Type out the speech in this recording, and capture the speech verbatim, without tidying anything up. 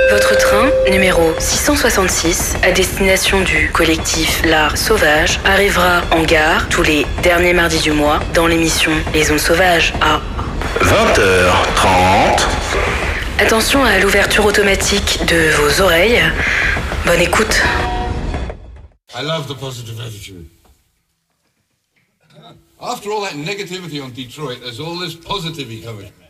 Votre train, numéro six cent soixante-six, à destination du collectif L'Art Sauvage, arrivera en gare tous les derniers mardis du mois dans l'émission Les Zones Sauvages à vingt heures trente. Attention à l'ouverture automatique de vos oreilles. Bonne écoute. I love the positive attitude. After all that negativity on Detroit, there's all this positivity coming.